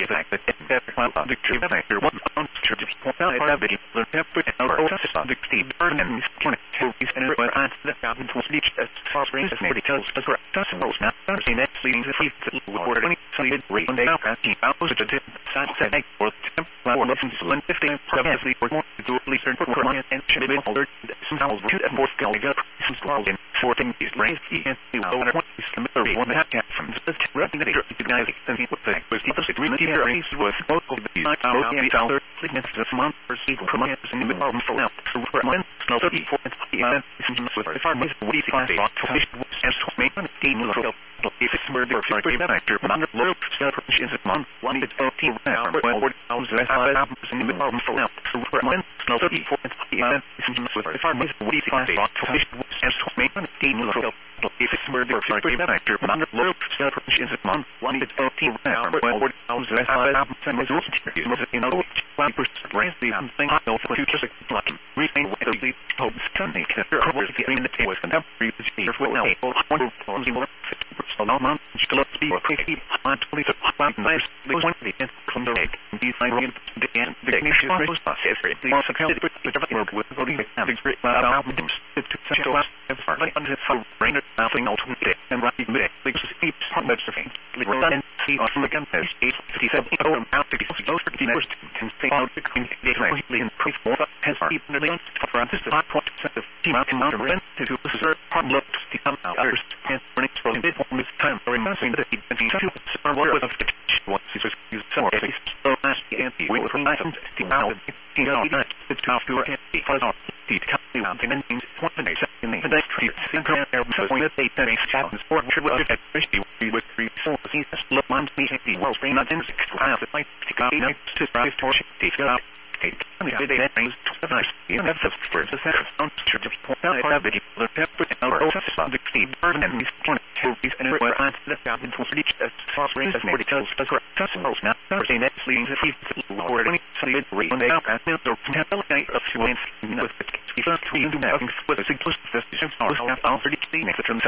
fact that the factor one on church point out that the temper and our the Steve Burn and movies and the fountain was each as far as maybe tells us for us now seen that leading to the word any solid rate on the outcast was a tip sunset or temper lessons and 15 probably for more to at least for one and should be older somehow and more skill together some scrolls in 14 is raised and the over 20 similar one that from the recognizing recognizing and he was the agreement here is was both of the founder clickness this month for sequel commands in the problem for now for month no 34 and the farmers we find out to and so make on team local if it's murder for actor under low is a month 1 to 14 now or in the problem for now for month no 34 and the farmers we find out to and so make on team local if it's murder for actor under low is a month 1 to 14 now or in other 1% raise the thing I know for future like retain the hopes to make the in the table with contemporary here for now so now month still be on 25 nice they want to get from the egg these I read the technician was process the also help with voting the great albums to such a last effort under for brain nothing alternative and right mid because it's partners thing and see on the campus 857 out to go for the first can say out between the and more has even the for us the point of team out and rent to serve part look to come out others and running for a bit on this time for announcing that the server with a what is used so last and we will nice to now it's tough to the for the company out and things what the next in the industry central so when they that is challenge for at we would resource seasons look months meeting the world free not in 6 hours to fight to go to drive torch to go out and the day that brings to nice you have the first the second on church of point out that the pepper and our the Steve Burn and these movies and where on the fountain to reach as far as more details as for customers now saying that leading to the or any solid rate on the outcast or template of fluence with the first 3 with a simplest decision or how 30 next